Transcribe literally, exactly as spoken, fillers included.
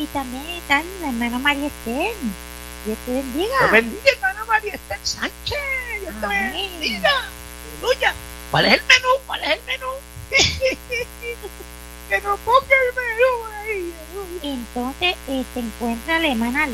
Y también está la hermana María Esther. Dios te bendiga. Dios bendiga, hermana María Esther Sánchez. Dios te Amén. bendiga. Aleluya. ¿Cuál es el menú? ¿Cuál es el menú? Que nos ponga el menú ahí. Entonces eh, se encuentra la hermana